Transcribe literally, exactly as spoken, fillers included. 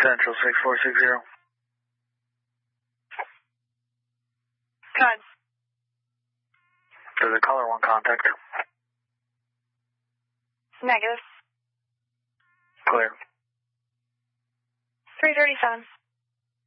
Central six four six zero. Good. Does the caller want contact? Negative. Clear. three thirty-seven.